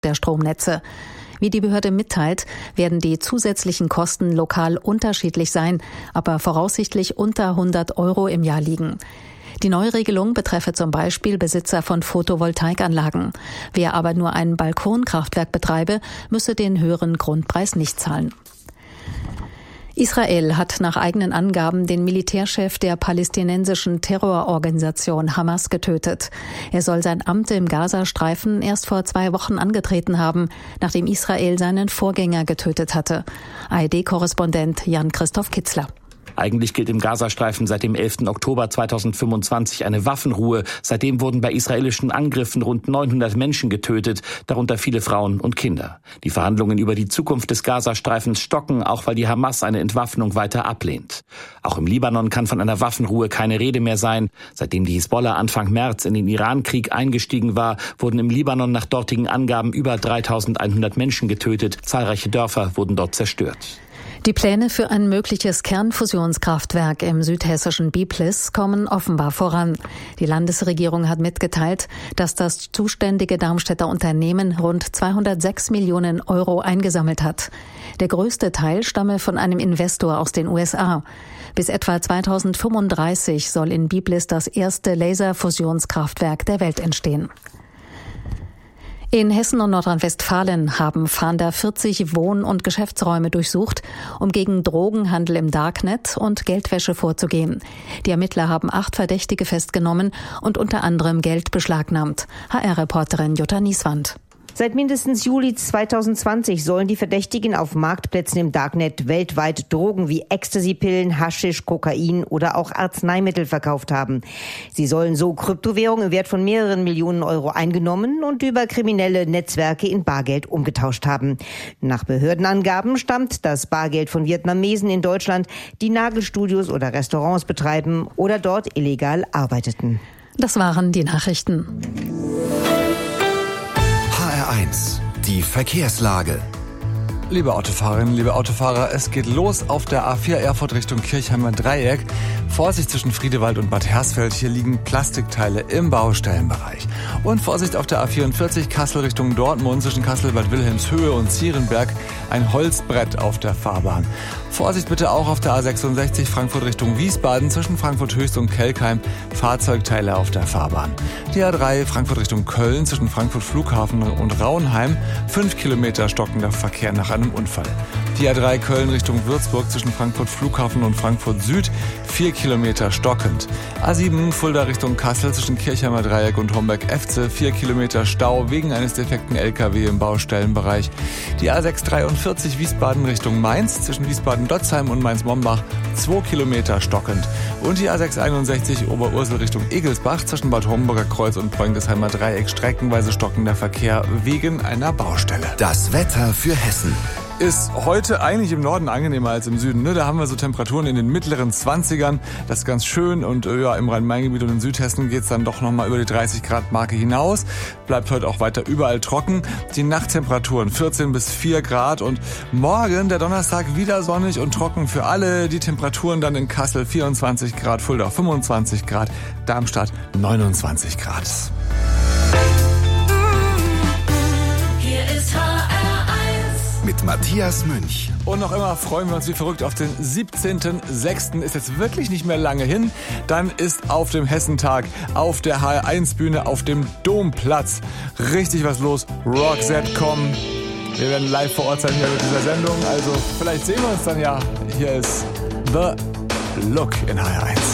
der Stromnetze. Wie die Behörde mitteilt, werden die zusätzlichen Kosten lokal unterschiedlich sein, aber voraussichtlich unter 100 € im Jahr liegen. Die Neuregelung betreffe zum Beispiel Besitzer von Photovoltaikanlagen. Wer aber nur ein Balkonkraftwerk betreibe, müsse den höheren Grundpreis nicht zahlen. Israel hat nach eigenen Angaben den Militärchef der palästinensischen Terrororganisation Hamas getötet. Er soll sein Amt im Gazastreifen erst vor 2 Wochen angetreten haben, nachdem Israel seinen Vorgänger getötet hatte. ARD-Korrespondent Jan-Christoph Kitzler. Eigentlich gilt im Gazastreifen seit dem 11. Oktober 2025 eine Waffenruhe. Seitdem wurden bei israelischen Angriffen rund 900 Menschen getötet, darunter viele Frauen und Kinder. Die Verhandlungen über die Zukunft des Gazastreifens stocken, auch weil die Hamas eine Entwaffnung weiter ablehnt. Auch im Libanon kann von einer Waffenruhe keine Rede mehr sein. Seitdem die Hisbollah Anfang März in den Irankrieg eingestiegen war, wurden im Libanon nach dortigen Angaben über 3.100 Menschen getötet. Zahlreiche Dörfer wurden dort zerstört. Die Pläne für ein mögliches Kernfusionskraftwerk im südhessischen Biblis kommen offenbar voran. Die Landesregierung hat mitgeteilt, dass das zuständige Darmstädter Unternehmen rund 206 Millionen € eingesammelt hat. Der größte Teil stamme von einem Investor aus den USA. Bis etwa 2035 soll in Biblis das erste Laserfusionskraftwerk der Welt entstehen. In Hessen und Nordrhein-Westfalen haben Fahnder 40 Wohn- und Geschäftsräume durchsucht, um gegen Drogenhandel im Darknet und Geldwäsche vorzugehen. Die Ermittler haben 8 Verdächtige festgenommen und unter anderem Geld beschlagnahmt. HR-Reporterin Jutta Nieswand. Seit mindestens Juli 2020 sollen die Verdächtigen auf Marktplätzen im Darknet weltweit Drogen wie Ecstasy-Pillen, Haschisch, Kokain oder auch Arzneimittel verkauft haben. Sie sollen so Kryptowährungen im Wert von mehreren Millionen € eingenommen und über kriminelle Netzwerke in Bargeld umgetauscht haben. Nach Behördenangaben stammt das Bargeld von Vietnamesen in Deutschland, die Nagelstudios oder Restaurants betreiben oder dort illegal arbeiteten. Das waren die Nachrichten. HR1, die Verkehrslage. Liebe Autofahrerinnen, liebe Autofahrer, es geht los auf der A4 Erfurt Richtung Kirchheimer Dreieck. Vorsicht zwischen Friedewald und Bad Hersfeld, hier liegen Plastikteile im Baustellenbereich. Und Vorsicht auf der A44 Kassel Richtung Dortmund zwischen Kassel-Bad Wilhelmshöhe und Zierenberg, ein Holzbrett auf der Fahrbahn. Vorsicht bitte auch auf der A66 Frankfurt Richtung Wiesbaden zwischen Frankfurt Höchst und Kelkheim, Fahrzeugteile auf der Fahrbahn. Die A3 Frankfurt Richtung Köln zwischen Frankfurt Flughafen und Rauenheim, 5 Kilometer stockender Verkehr nach einem Unfall. Die A3 Köln Richtung Würzburg zwischen Frankfurt Flughafen und Frankfurt Süd, 4 Kilometer stockend. A7 Fulda Richtung Kassel zwischen Kirchheimer Dreieck und Homberg-Efze, 4 Kilometer Stau wegen eines defekten LKW im Baustellenbereich. Die A643 Wiesbaden Richtung Mainz zwischen Wiesbaden-Dotzheim und Mainz-Mombach, 2 Kilometer stockend. Und die A661 Oberursel Richtung Egelsbach zwischen Bad Homburger Kreuz und Poingesheimer Dreieck, streckenweise stockender Verkehr wegen einer Baustelle. Das Wetter für Hessen. Ist heute eigentlich im Norden angenehmer als im Süden. Ne? Da haben wir so Temperaturen in den mittleren 20ern. Das ist ganz schön. Und ja, im Rhein-Main-Gebiet und in Südhessen geht's dann doch nochmal über die 30-Grad-Marke hinaus. Bleibt heute auch weiter überall trocken. Die Nachttemperaturen 14 bis 4 Grad. Und morgen, der Donnerstag, wieder sonnig und trocken für alle. Die Temperaturen dann in Kassel 24 Grad, Fulda 25 Grad, Darmstadt 29 Grad. Mit Matthias Münch. Und noch immer freuen wir uns wie verrückt auf den 17.06. Ist jetzt wirklich nicht mehr lange hin. Dann ist auf dem Hessentag, auf der HR1-Bühne, auf dem Domplatz richtig was los. Roxette kommen. Wir werden live vor Ort sein hier mit dieser Sendung. Also vielleicht sehen wir uns dann ja. Hier ist The Look in HR1.